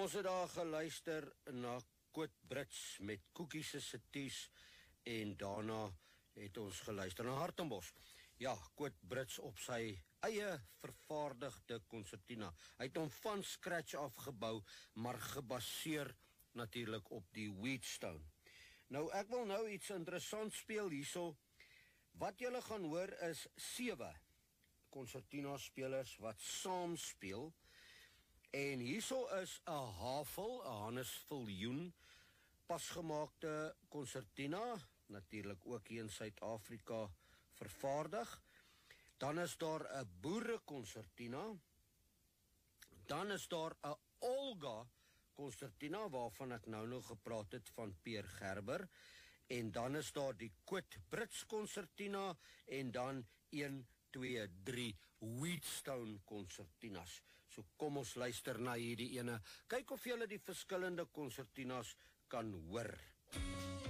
Ons het daar geluister na Quit Brits met Koekie se Seties en daarna het ons geluister na Hartenbos. Ja, Quit Brits op sy eie vervaardigde konsertina. Hy het hom van scratch afgebou, maar gebaseer natuurlik op die Wheatstone. Nou, ek wil nou iets interessants speel hierso. Wat julle gaan hoor is 7 konsertina spelers wat saam speel. En hierso is 'n Havel, 'n Hannes Viljoen, pasgemaakte konsertina, natuurlik ook hier in Suid-Afrika vervaardig. Dan is daar 'n boerekonsertina. Dan is daar 'n Olga konsertina waarvan ek nou nog gepraat het van Peer Gerber. En dan is daar die Quit Brits konsertina en dan 1, 2, 3 Wheatstone konsertinas. So kom ons luister na hierdie ene. Kyk of julle die verskillende konsertinas kan hoor.